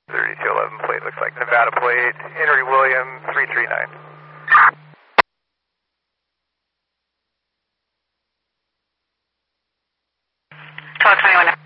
3211 plate looks like Nevada plate, Henry William 339. Talk 21.